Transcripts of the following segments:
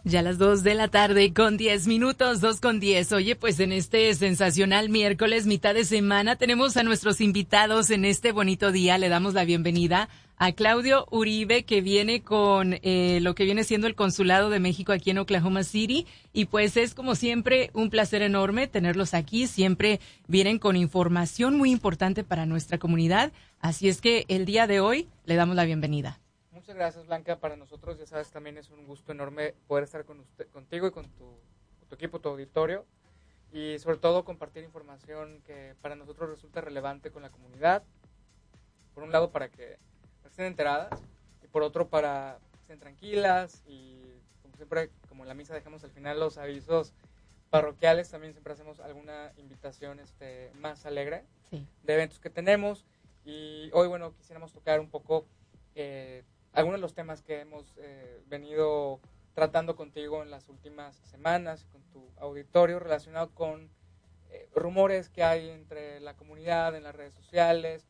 Ya las 2 de la tarde con 10 minutos, 2:10. Oye, pues en este sensacional miércoles, mitad de semana, tenemos a nuestros invitados en este bonito día. Le damos la bienvenida a Claudio Uribe, que viene con lo que viene siendo el Consulado de México aquí en Oklahoma City. Y pues es como siempre un placer enorme tenerlos aquí. Siempre vienen con información muy importante para nuestra comunidad. Así es que el día de hoy le damos la bienvenida. Muchas gracias, Blanca. Para nosotros, ya sabes, también es un gusto enorme poder estar contigo y con tu equipo, tu auditorio, y sobre todo compartir información que para nosotros resulta relevante con la comunidad. Por un lado, para que estén enteradas, y por otro, para que estén tranquilas. Y como siempre, como en la misa dejamos al final los avisos parroquiales, también siempre hacemos alguna invitación más alegre de eventos que tenemos. Y hoy, bueno, quisiéramos tocar un poco algunos de los temas que hemos venido tratando contigo en las últimas semanas, con tu auditorio, relacionado con rumores que hay entre la comunidad, en las redes sociales,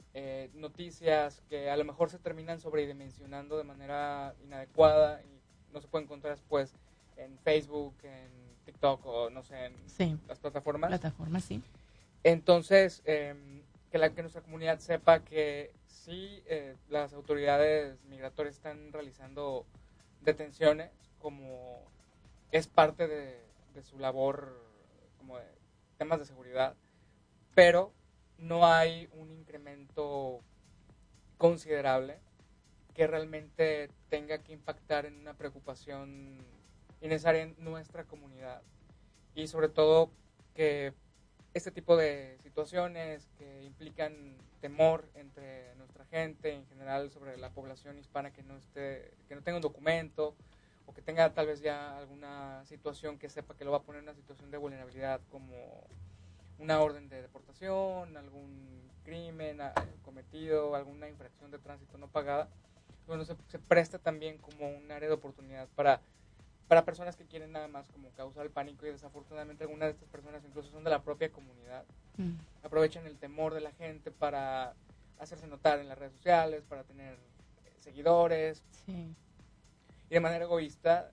noticias que a lo mejor se terminan sobredimensionando de manera inadecuada y no se pueden encontrar después en Facebook, en TikTok o no sé, en las plataformas. Plataformas, sí. Entonces, que nuestra comunidad sepa que sí, las autoridades migratorias están realizando detenciones como es parte de su labor, como de temas de seguridad, pero no hay un incremento considerable que realmente tenga que impactar en una preocupación innecesaria en nuestra comunidad. Y sobre todo que este tipo de situaciones que implican temor entre nuestra gente en general sobre la población hispana que no tenga un documento o que tenga tal vez ya alguna situación que sepa que lo va a poner en una situación de vulnerabilidad, como una orden de deportación, algún crimen cometido, alguna infracción de tránsito no pagada. Bueno, se presta también como un área de oportunidad para personas que quieren nada más como causar el pánico, y desafortunadamente algunas de estas personas incluso son de la propia comunidad. Aprovechan el temor de la gente para hacerse notar en las redes sociales, para tener seguidores, y de manera egoísta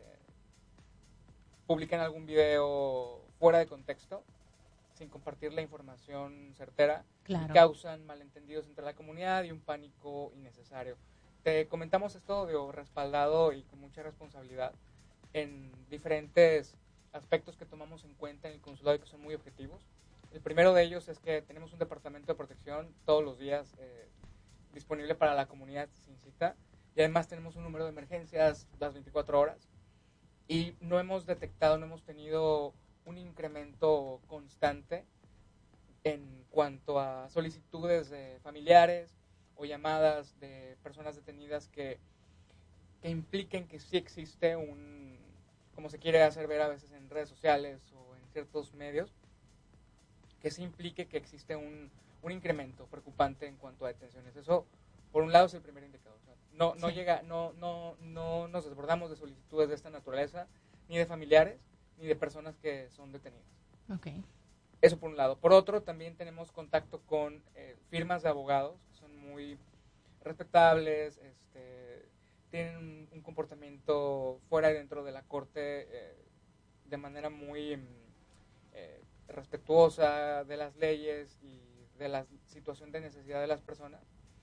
publican algún video fuera de contexto, sin compartir la información certera, y causan malentendidos entre la comunidad y un pánico innecesario. Te comentamos esto respaldado y con mucha responsabilidad en diferentes aspectos que tomamos en cuenta en el consulado y que son muy objetivos. El primero de ellos es que tenemos un departamento de protección todos los días disponible para la comunidad sin cita, y además tenemos un número de emergencias las 24 horas, y no hemos tenido un incremento constante en cuanto a solicitudes de familiares o llamadas de personas detenidas que impliquen que sí existe como se quiere hacer ver a veces en redes sociales o en ciertos medios, que sí implique que existe un incremento preocupante en cuanto a detenciones. Eso, por un lado, es el primer indicador. O sea, no nos desbordamos de solicitudes de esta naturaleza, ni de familiares, ni de personas que son detenidas. Eso por un lado. Por otro, también tenemos contacto con firmas de abogados que son muy respetables, tienen un comportamiento fuera y dentro de la corte de manera muy respetuosa de las leyes y de la situación de necesidad de las personas.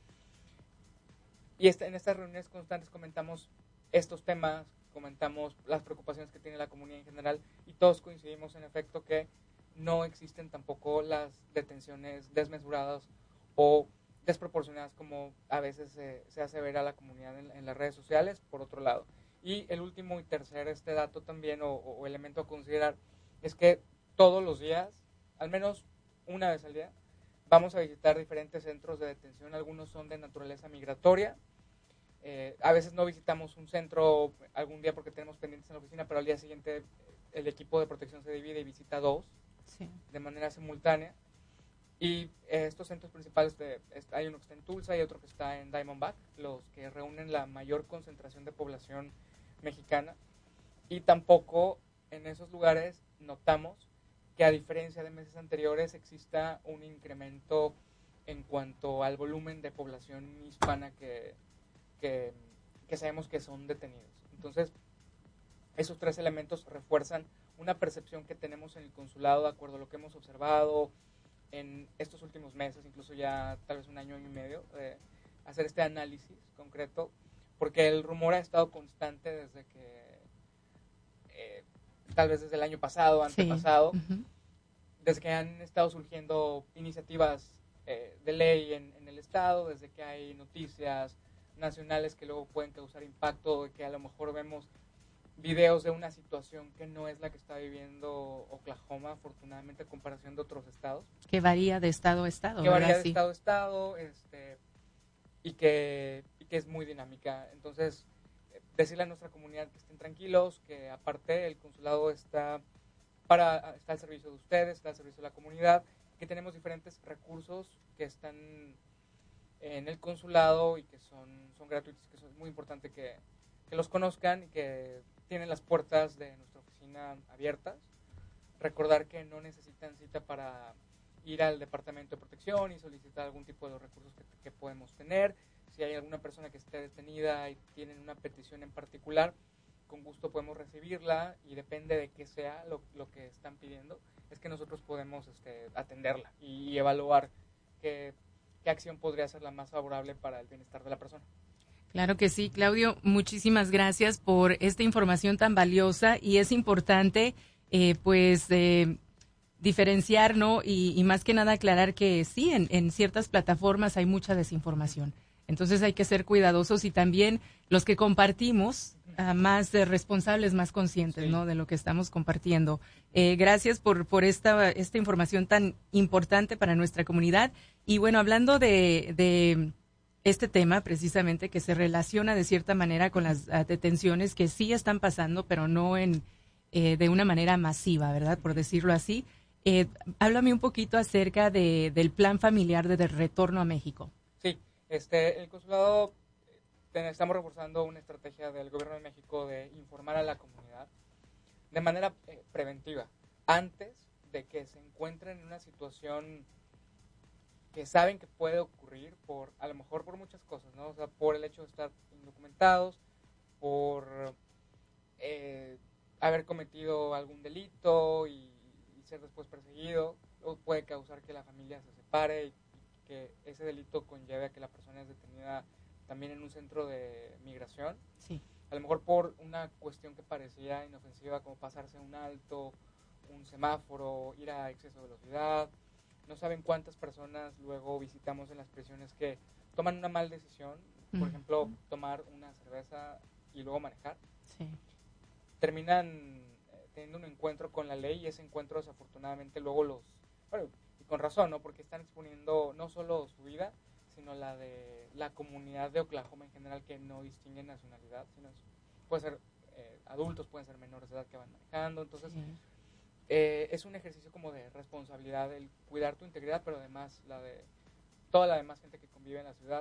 Y en estas reuniones constantes comentamos estos temas, comentamos las preocupaciones que tiene la comunidad en general, y todos coincidimos en efecto que no existen tampoco las detenciones desmesuradas o desproporcionadas como a veces se hace ver a la comunidad en las redes sociales, por otro lado. Y el último y tercer dato también o elemento a considerar es que todos los días, al menos una vez al día, vamos a visitar diferentes centros de detención. Algunos son de naturaleza migratoria. A veces no visitamos un centro algún día porque tenemos pendientes en la oficina, pero al día siguiente el equipo de protección se divide y visita dos de manera simultánea. Y estos centros principales, hay uno que está en Tulsa y otro que está en Diamondback, los que reúnen la mayor concentración de población mexicana. Y tampoco en esos lugares notamos que, a diferencia de meses anteriores, exista un incremento en cuanto al volumen de población hispana que sabemos que son detenidos. Entonces, Esos 3 elementos refuerzan una percepción que tenemos en el consulado de acuerdo a lo que hemos observado en estos últimos meses, incluso ya tal vez un año y medio, hacer este análisis concreto, porque el rumor ha estado constante desde que, tal vez desde el año pasado, antepasado, desde que han estado surgiendo iniciativas de ley en el Estado, desde que hay noticias nacionales que luego pueden causar impacto, de que a lo mejor vemos videos de una situación que no es la que está viviendo Oklahoma, afortunadamente, en comparación de otros estados. Que varía de estado a estado, que ¿verdad? Varía de estado a estado, y que es muy dinámica. Entonces, decirle a nuestra comunidad que estén tranquilos, que aparte el consulado está al servicio de ustedes, está al servicio de la comunidad, que tenemos diferentes recursos que están en el consulado y que son gratuitos, que es muy importante que los conozcan y que tienen las puertas de nuestra oficina abiertas. Recordar que no necesitan cita para ir al Departamento de Protección y solicitar algún tipo de los recursos que podemos tener. Si hay alguna persona que esté detenida y tienen una petición en particular, con gusto podemos recibirla, y depende de qué sea lo que están pidiendo, es que nosotros podemos atenderla y evaluar qué acción podría ser la más favorable para el bienestar de la persona. Claro que sí, Claudio, muchísimas gracias por esta información tan valiosa, y es importante diferenciar, ¿no? Y más que nada aclarar que sí, en ciertas plataformas hay mucha desinformación. Entonces hay que ser cuidadosos, y también los que compartimos, más responsables, más conscientes, sí, ¿no? De lo que estamos compartiendo. Gracias por esta información tan importante para nuestra comunidad. Y bueno, hablando de este tema precisamente, que se relaciona de cierta manera con las detenciones que sí están pasando, pero no de una manera masiva, ¿verdad? Por decirlo así. Háblame un poquito acerca del plan familiar de retorno a México. Sí, el consulado, estamos reforzando una estrategia del gobierno de México de informar a la comunidad de manera preventiva, antes de que se encuentren en una situación que saben que puede ocurrir, a lo mejor por muchas cosas, ¿no? O sea, por el hecho de estar indocumentados, por haber cometido algún delito y ser después perseguido, o puede causar que la familia se separe y que ese delito conlleve a que la persona es detenida también en un centro de migración. Sí. A lo mejor por una cuestión que parecía inofensiva, como pasarse un alto, un semáforo, ir a exceso de velocidad. No saben cuántas personas luego visitamos en las prisiones que toman una mala decisión, por ejemplo, tomar una cerveza y luego manejar. Sí. Terminan teniendo un encuentro con la ley, y ese encuentro desafortunadamente luego y con razón, ¿no? Porque están exponiendo no solo su vida, sino la de la comunidad de Oklahoma en general, que no distingue nacionalidad, sino puede ser adultos, pueden ser menores de edad que van manejando. Entonces, sí, es un ejercicio como de responsabilidad, el cuidar tu integridad, pero además la de toda la demás gente que convive en la ciudad,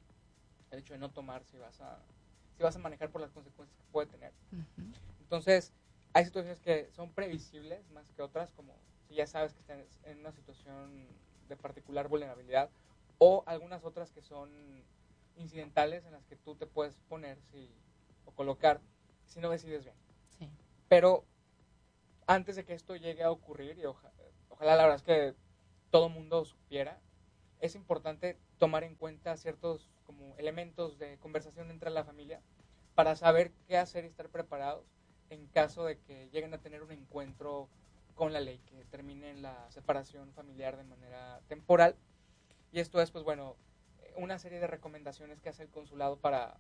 el hecho de no tomar si vas a manejar, por las consecuencias que puede tener. Entonces, hay situaciones que son previsibles más que otras, como si ya sabes que estás en una situación de particular vulnerabilidad, o algunas otras que son incidentales en las que tú te puedes poner o colocar si no decides bien. Sí. Pero antes de que esto llegue a ocurrir, y ojalá la verdad es que todo el mundo supiera, es importante tomar en cuenta ciertos como elementos de conversación entre la familia para saber qué hacer y estar preparados en caso de que lleguen a tener un encuentro con la ley, que termine en la separación familiar de manera temporal. Y esto es, pues bueno, una serie de recomendaciones que hace el consulado para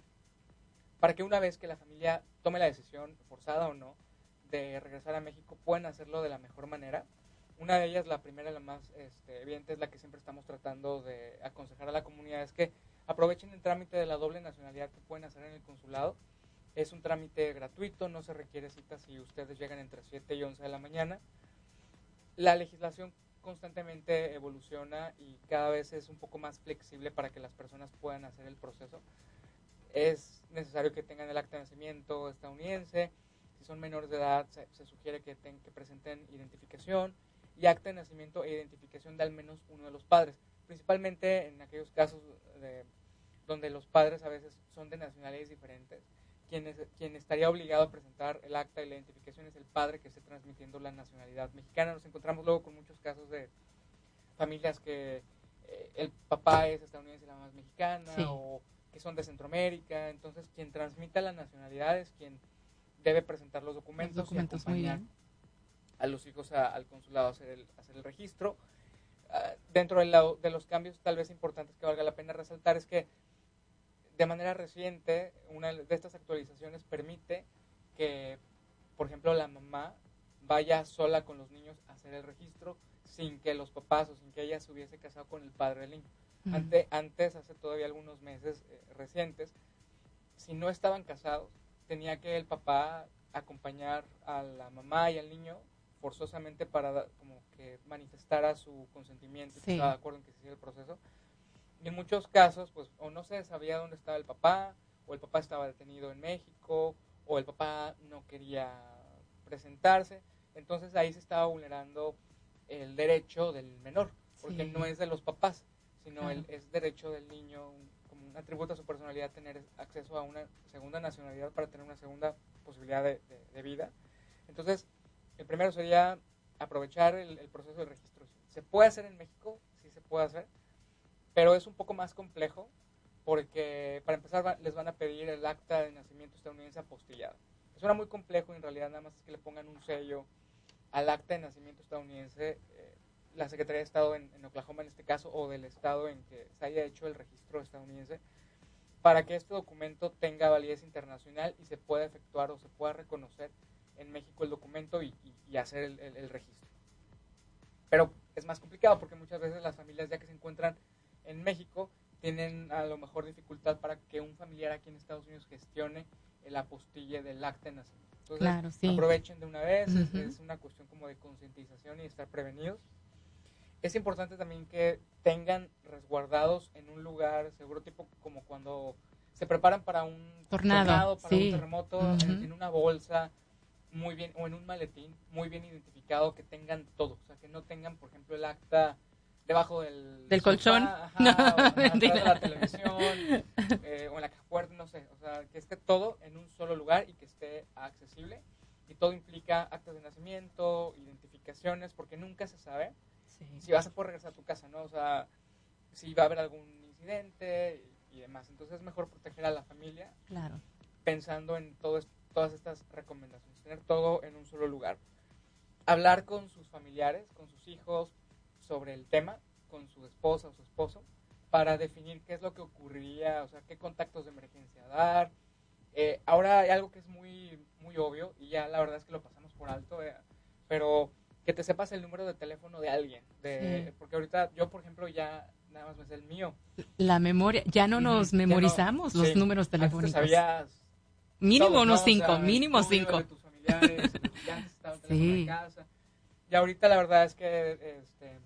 que una vez que la familia tome la decisión, forzada o no, de regresar a México, puedan hacerlo de la mejor manera. Una de ellas, la primera y la más evidente, es la que siempre estamos tratando de aconsejar a la comunidad, es que aprovechen el trámite de la doble nacionalidad que pueden hacer en el consulado. Es un trámite gratuito, no se requiere cita si ustedes llegan entre 7 y 11 de la mañana. La legislación constantemente evoluciona y cada vez es un poco más flexible para que las personas puedan hacer el proceso. Es necesario que tengan el acta de nacimiento estadounidense. Si son menores de edad, se sugiere que presenten identificación y acta de nacimiento e identificación de al menos uno de los padres, principalmente en aquellos casos donde los padres a veces son de nacionalidades diferentes, quien estaría obligado a presentar el acta y la identificación es el padre que esté transmitiendo la nacionalidad mexicana. Nos encontramos luego con muchos casos de familias que el papá es estadounidense y la mamá es mexicana, sí, o que son de Centroamérica. Entonces, quien transmita la nacionalidad es quien debe presentar los documentos y acompañar a los hijos al consulado a hacer el registro. Dentro de los cambios tal vez importantes que valga la pena resaltar es que de manera reciente una de estas actualizaciones permite que, por ejemplo, la mamá vaya sola con los niños a hacer el registro sin que los papás o sin que ella se hubiese casado con el padre del niño. Antes, hace todavía algunos meses recientes, si no estaban casados, tenía que el papá acompañar a la mamá y al niño forzosamente para como que manifestara su consentimiento, sí, que estaba de acuerdo en que se hiciera el proceso. Y en muchos casos, pues, o no se sabía dónde estaba el papá, o el papá estaba detenido en México, o el papá no quería presentarse. Entonces ahí se estaba vulnerando el derecho del menor, porque sí, no es de los papás, sino claro, es derecho del niño, como un atributo a su personalidad, tener acceso a una segunda nacionalidad para tener una segunda posibilidad de vida. Entonces, el primero sería aprovechar el proceso de registro. ¿Se puede hacer en México? Sí se puede hacer, pero es un poco más complejo porque para empezar les van a pedir el acta de nacimiento estadounidense apostillada. Suena muy complejo y en realidad nada más es que le pongan un sello al acta de nacimiento estadounidense, la Secretaría de Estado en Oklahoma en este caso, o del estado en que se haya hecho el registro estadounidense, para que este documento tenga validez internacional y se pueda efectuar o se pueda reconocer en México el documento y hacer el registro. Pero es más complicado porque muchas veces las familias ya que se encuentran en México tienen a lo mejor dificultad para que un familiar aquí en Estados Unidos gestione el apostille del acta de nacimiento. Entonces, claro, sí, aprovechen de una vez, es una cuestión como de concientización y estar prevenidos. Es importante también que tengan resguardados en un lugar seguro, tipo como cuando se preparan para un tornado para sí, un terremoto, en una bolsa muy bien, o en un maletín muy bien identificado, que tengan todo, o sea, que no tengan, por ejemplo, el acta debajo del sofá, colchón, atrás de la televisión, o en la caja fuerte, no sé, o sea, que esté todo en un solo lugar y que esté accesible, y todo implica actas de nacimiento, identificaciones, porque nunca se sabe sí, si vas a poder regresar a tu casa, ¿no? O sea, si va a haber algún incidente y demás, entonces es mejor proteger a la familia, claro, pensando en todas estas recomendaciones, tener todo en un solo lugar. Hablar con sus familiares, con sus hijos, sobre el tema, con su esposa o su esposo, para definir qué es lo que ocurriría, o sea, qué contactos de emergencia dar. Ahora hay algo que es muy, muy obvio, y ya la verdad es que lo pasamos por alto, pero que te sepas el número de teléfono de alguien, sí, porque ahorita yo, por ejemplo, ya nada más me sé el mío. La memoria, ya no nos memorizamos no, los sí, números telefónicos. Antes sabías mínimo todos, unos ¿no? 5, O sea, mínimo 5. De tus familiares, ya antes estaba el teléfono de casa. Y ahorita la verdad es que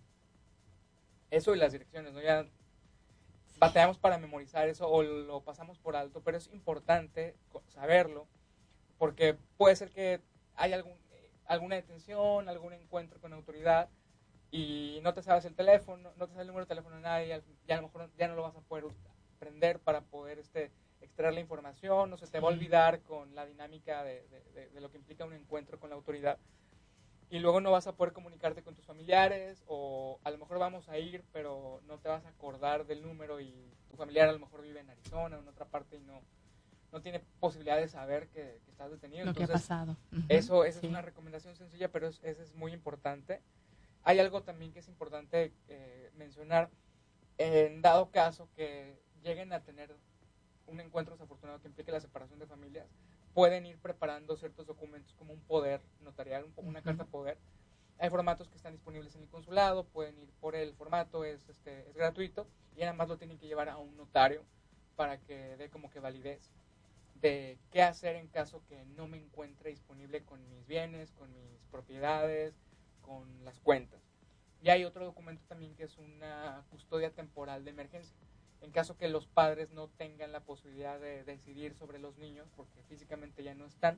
eso y las direcciones, ¿no? Ya batallamos para memorizar eso o lo pasamos por alto, pero es importante saberlo, porque puede ser que haya alguna detención, algún encuentro con autoridad y no te sabes el teléfono, no te sabes el número de teléfono de nadie, ya a lo mejor ya no lo vas a poder aprender para poder extraer la información, o se te va a olvidar con la dinámica de lo que implica un encuentro con la autoridad. Y luego no vas a poder comunicarte con tus familiares, o a lo mejor vamos a ir, pero no te vas a acordar del número y tu familiar a lo mejor vive en Arizona o en otra parte y no tiene posibilidad de saber que estás detenido. Lo Entonces, que ha pasado. Esa es una recomendación sencilla, pero esa es muy importante. Hay algo también que es importante mencionar. En dado caso que lleguen a tener un encuentro desafortunado que implique la separación de familias, pueden ir preparando ciertos documentos como un poder notarial, una carta poder. Hay formatos que están disponibles en el consulado, pueden ir por el formato, es gratuito, y nada más lo tienen que llevar a un notario para que dé como que validez de qué hacer en caso que no me encuentre disponible con mis bienes, con mis propiedades, con las cuentas. Y hay otro documento también que es una custodia temporal de emergencia. En caso que los padres no tengan la posibilidad de decidir sobre los niños, porque físicamente ya no están,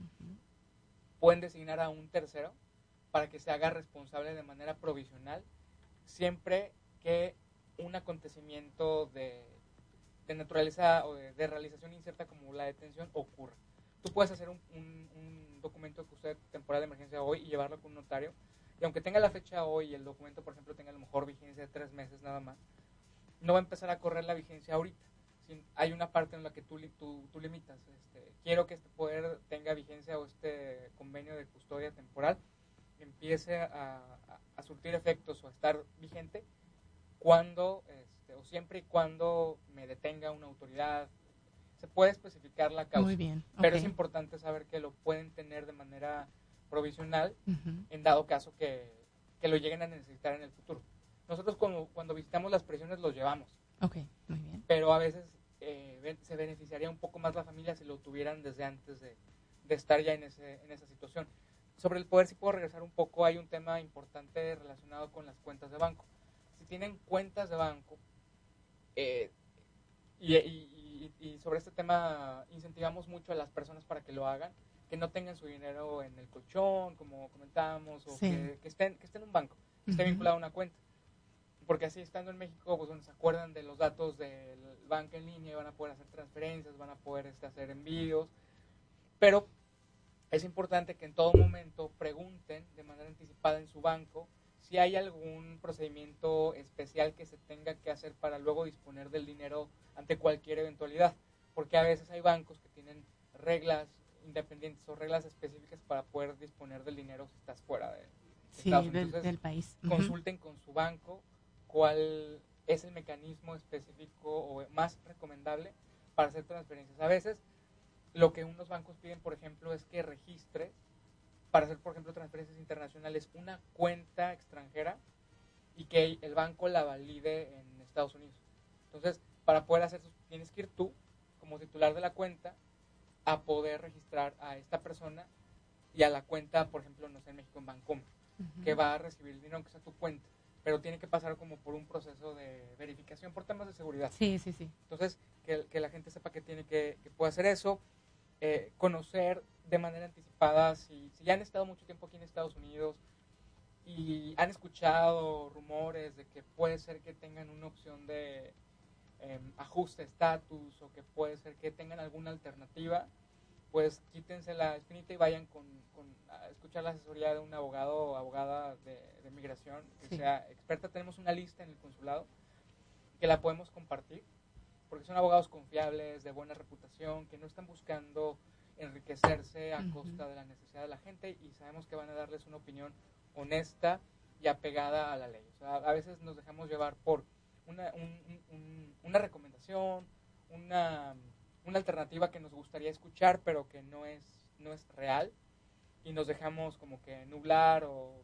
pueden designar a un tercero para que se haga responsable de manera provisional, siempre que un acontecimiento de naturaleza o de realización incierta como la detención ocurra. Tú puedes hacer un documento de custodia temporal de emergencia hoy y llevarlo con un notario, y aunque tenga la fecha hoy y el documento, por ejemplo, tenga a lo mejor vigencia de 3 meses nada más, no va a empezar a correr la vigencia ahorita. Hay una parte en la que tú limitas. Quiero que este poder tenga vigencia o este convenio de custodia temporal empiece a surtir efectos o a estar vigente cuando, o siempre y cuando me detenga una autoridad. Se puede especificar la causa. Muy bien. Okay. Pero es importante saber que lo pueden tener de manera provisional en dado caso que lo lleguen a necesitar en el futuro. Nosotros cuando visitamos las prisiones los llevamos. Ok, muy bien. Pero a veces se beneficiaría un poco más la familia si lo tuvieran desde antes de estar ya en esa situación. Sobre el poder, si puedo regresar un poco, hay un tema importante relacionado con las cuentas de banco. Si tienen cuentas de banco, y sobre este tema incentivamos mucho a las personas para que lo hagan, que no tengan su dinero en el colchón, como comentábamos, o sí, que esté en un banco, que esté vinculado a una cuenta. Porque así, estando en México, pues, se acuerdan de los datos del banco en línea y van a poder hacer transferencias, van a poder hacer envíos. Pero es importante que en todo momento pregunten de manera anticipada en su banco si hay algún procedimiento especial que se tenga que hacer para luego disponer del dinero ante cualquier eventualidad. Porque a veces hay bancos que tienen reglas independientes o reglas específicas para poder disponer del dinero si estás fuera de Estados Unidos. Entonces, del país. Consulten con su banco cuál es el mecanismo específico o más recomendable para hacer transferencias. A veces lo que unos bancos piden, por ejemplo, es que registres para hacer, por ejemplo, transferencias internacionales una cuenta extranjera y que el banco la valide en Estados Unidos. Entonces, para poder hacer eso, tienes que ir tú, como titular de la cuenta, a poder registrar a esta persona y a la cuenta, por ejemplo, no sé, en México, en Bancomer, que va a recibir el dinero, aunque sea tu cuenta, pero tiene que pasar como por un proceso de verificación por temas de seguridad. Sí, sí, sí. Entonces, que la gente sepa que puede hacer eso, conocer de manera anticipada si ya han estado mucho tiempo aquí en Estados Unidos y han escuchado rumores de que puede ser que tengan una opción de ajuste de estatus o que puede ser que tengan alguna alternativa, pues quítense la espinita y vayan a escuchar la asesoría de un abogado o abogada de migración que sea experta. Tenemos una lista en el consulado que la podemos compartir porque son abogados confiables, de buena reputación, que no están buscando enriquecerse a costa de la necesidad de la gente, y sabemos que van a darles una opinión honesta y apegada a la ley. O sea, a veces nos dejamos llevar por una recomendación, una alternativa que nos gustaría escuchar, pero que no es real, y nos dejamos como que nublar, o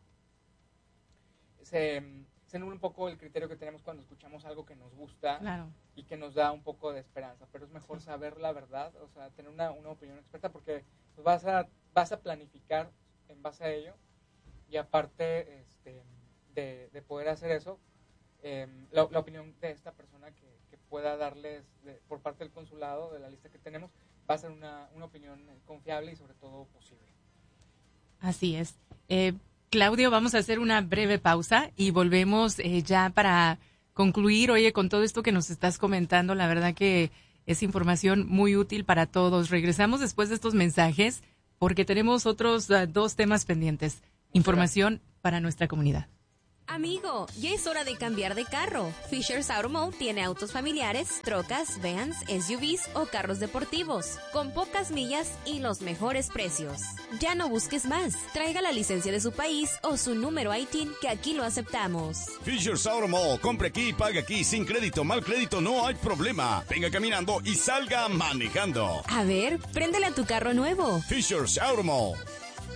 se nubla un poco el criterio que tenemos cuando escuchamos algo que nos gusta. Claro. Y que nos da un poco de esperanza, pero es mejor saber la verdad, o sea, tener una opinión experta, porque pues, vas a planificar en base a ello, y aparte de poder hacer eso, la opinión de esta persona que pueda darles por parte del consulado, de la lista que tenemos, va a ser una opinión confiable y sobre todo posible. Así es. Claudio, vamos a hacer una breve pausa y volvemos ya para concluir. Oye, con todo esto que nos estás comentando, la verdad que es información muy útil para todos. Regresamos después de estos mensajes porque tenemos otros 2 temas pendientes. Información para nuestra comunidad. Amigo, ya es hora de cambiar de carro. Fisher's Automotive tiene autos familiares, trocas, vans, SUVs o carros deportivos, con pocas millas y los mejores precios. Ya no busques más. Traiga la licencia de su país o su número ITIN, que aquí lo aceptamos. Fisher's Automotive, compre aquí y pague aquí, sin crédito, mal crédito, no hay problema. Venga caminando y salga manejando. A ver, préndele a tu carro nuevo. Fisher's Automotive.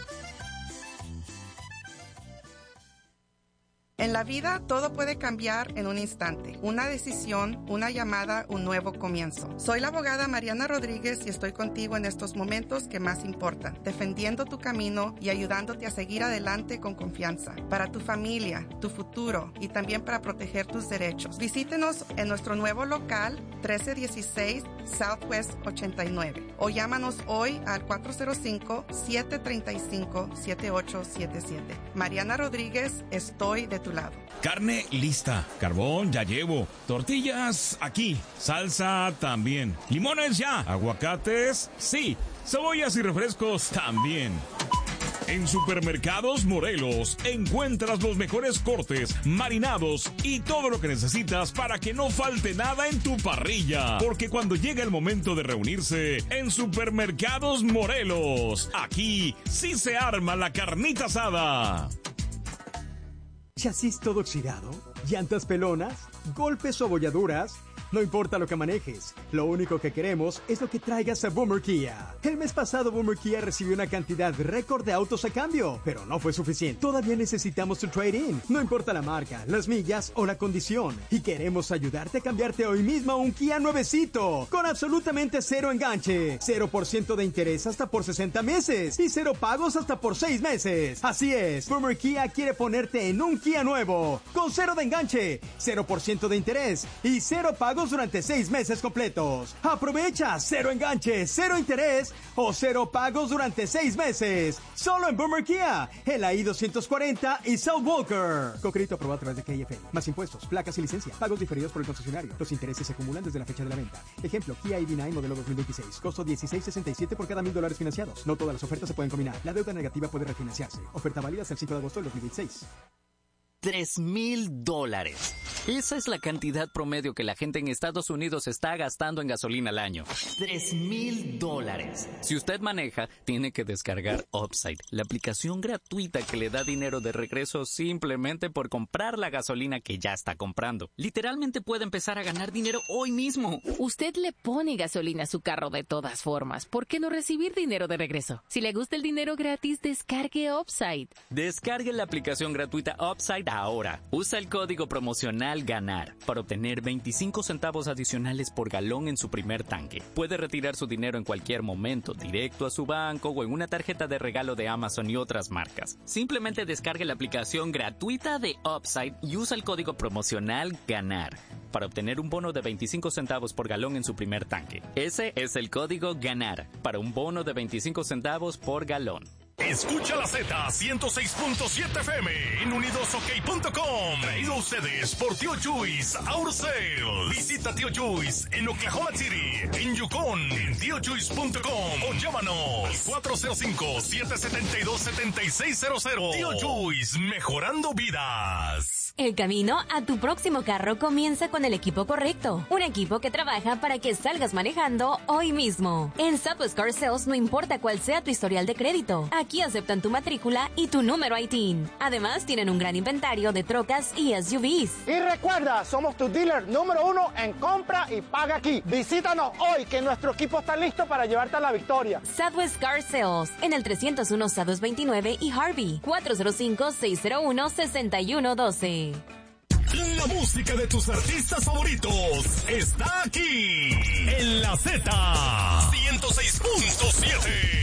En la vida todo puede cambiar en un instante. Una decisión, una llamada, un nuevo comienzo. Soy la abogada Mariana Rodríguez y estoy contigo en estos momentos que más importan, defendiendo tu camino y ayudándote a seguir adelante con confianza. Para tu familia, tu futuro y también para proteger tus derechos. Visítenos en nuestro nuevo local 1316 Southwest 89 o llámanos hoy al 405-735-7877. Mariana Rodríguez, estoy de tu lado. lado. Carne lista, carbón ya llevo, tortillas aquí, salsa también, limones ya, aguacates sí, cebollas y refrescos también. En Supermercados Morelos encuentras los mejores cortes, marinados y todo lo que necesitas para que no falte nada en tu parrilla. Porque cuando llega el momento de reunirse en Supermercados Morelos, aquí sí se arma la carnita asada. ¿Chasis todo oxidado? ¿Llantas pelonas? ¿Golpes o abolladuras? No importa lo que manejes, lo único que queremos es lo que traigas a Boomer Kia. El mes pasado Boomer Kia recibió una cantidad récord de autos a cambio, pero no fue suficiente. Todavía necesitamos tu trade-in. No importa la marca, las millas o la condición. Y queremos ayudarte a cambiarte hoy mismo a un Kia nuevecito, con absolutamente cero enganche, 0% de interés hasta por 60 meses y 0 pagos hasta por 6 meses. Así es, Boomer Kia quiere ponerte en un Kia nuevo, con 0 de enganche, 0% de interés y 0 pagos durante 6 meses completos. Aprovecha 0 enganche, 0 interés o 0 pagos durante 6 meses. Solo en Boomer Kia, en la I-240 y South Walker. Con crédito aprobado a través de KFL. Más impuestos, placas y licencia. Pagos diferidos por el concesionario. Los intereses se acumulan desde la fecha de la venta. Ejemplo, Kia EV9 modelo 2026. Costo $16.67 por cada $1,000 financiados. No todas las ofertas se pueden combinar. La deuda negativa puede refinanciarse. Oferta válida hasta el 5 de agosto del 2026. $3,000. Esa es la cantidad promedio que la gente en Estados Unidos está gastando en gasolina al año. $3,000. Si usted maneja, tiene que descargar Upside, la aplicación gratuita que le da dinero de regreso simplemente por comprar la gasolina que ya está comprando. Literalmente puede empezar a ganar dinero hoy mismo. Usted le pone gasolina a su carro de todas formas. ¿Por qué no recibir dinero de regreso? Si le gusta el dinero gratis, descargue Upside. Descargue la aplicación gratuita Upside ahora. Usa el código promocional GANAR para obtener 25 centavos adicionales por galón en su primer tanque. Puede retirar su dinero en cualquier momento, directo a su banco o en una tarjeta de regalo de Amazon y otras marcas. Simplemente descargue la aplicación gratuita de Upside y usa el código promocional GANAR para obtener un bono de 25 centavos por galón en su primer tanque. Ese es el código GANAR para un bono de 25 centavos por galón. Escucha la Z 106.7 FM en unidosok.com. Traído a ustedes por Tío Chuys Auto Sales. Visita Tío Chuys en Oklahoma City, en Yukon, en tiochuys.com o llámanos 405-772-7600. Tío Chuys, mejorando vidas. El camino a tu próximo carro comienza con el equipo correcto. Un equipo que trabaja para que salgas manejando hoy mismo. En Southwest Car Sales no importa cuál sea tu historial de crédito. Aquí aceptan tu matrícula y tu número ITIN. Además, tienen un gran inventario de trocas y SUVs. Y recuerda, somos tu dealer número 1 en compra y paga aquí. Visítanos hoy, que nuestro equipo está listo para llevarte a la victoria. Southwest Car Sales, en el 301 Southwest 29 y Harvey, 405-601-6112. La música de tus artistas favoritos está aquí, en la Z 106.7.